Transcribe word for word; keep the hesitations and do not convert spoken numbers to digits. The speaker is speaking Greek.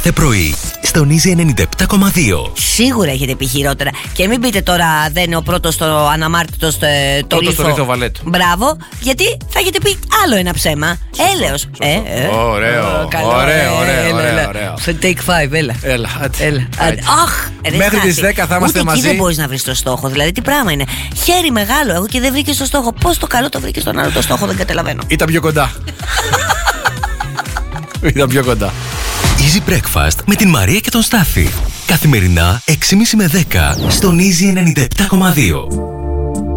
κάθε πρωί στον Easy ενενήντα επτά κόμμα δύο. Σίγουρα έχετε πει χειρότερα. Και μην πείτε τώρα δεν είναι ο πρώτος στο αναμάρτητο στο το Πρώτος στο Λίθο Βαλέτ. Μπράβο, γιατί θα έχετε πει άλλο ένα ψέμα. Έλεος. Ε, ε. Ωραίο. Καλό, Ωραίο, ε, ωραίο, έλα, ωραίο, έλα. ωραίο. Στο take five, έλα. Έλα, άντε. Έλα. Άντε. Αχ, ρε, Μέχρι Στάση. τις δέκα θα είμαστε Ούτε μαζί. εκεί δεν μπορείς να βρεις το στόχο. Δηλαδή, τι πράγμα είναι. Χέρι μεγάλο, εγώ και δεν βρήκες το στόχο. Πώς το καλό το βρήκες στον άλλο το στόχο, δεν καταλαβαίνω. Ήταν πιο κοντά. Ήταν πιο κοντά. Easy Breakfast με την Μαρία και τον Στάφη. Καθημερινά έξι και μισή με δέκα στον Easy ενενήντα επτά κόμμα δύο.